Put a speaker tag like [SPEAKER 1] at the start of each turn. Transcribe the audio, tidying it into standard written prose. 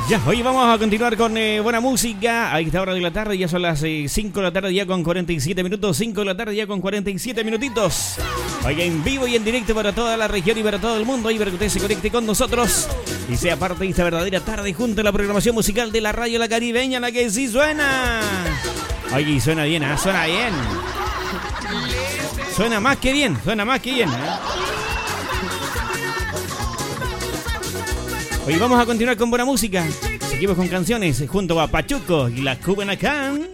[SPEAKER 1] Ya, hoy vamos a continuar con buena música a esta hora de la tarde. Ya son las 5 de la tarde ya con 47 minutos. 5 de la tarde ya con 47 minutitos. Hoy en vivo y en directo para toda la región y para todo el mundo. Ahí para que usted se conecte con nosotros y sea parte de esta verdadera tarde junto a la programación musical de la radio La Caribeña, la que sí suena. Oye, suena bien, ¿eh? Suena bien. Suena más que bien, suena más que bien, ¿eh? Hoy vamos a continuar con buena música. Seguimos con canciones junto a Pachuco y la Cubanacán.